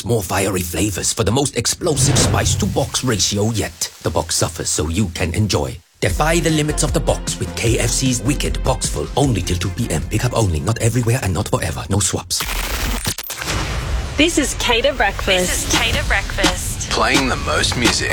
more fiery flavors for the most explosive spice-to-box ratio yet. The box suffers so you can enjoy. Defy the limits of the box with KFC's Wicked Boxful. Only till 2 p.m. Pick up only, not everywhere and not forever. No swaps. This is Cater Breakfast. Playing the most music.